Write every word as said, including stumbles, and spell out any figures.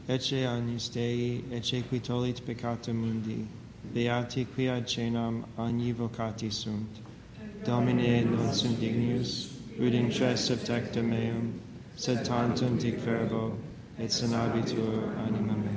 ecce agnus Dei, ecce qui tollit peccata mundi, beati qui ad cenam agni vocati sunt. Domine non sum dignius, ut in tres subtecta meum, sed tantum dic verbo, et sanabitur animam meum.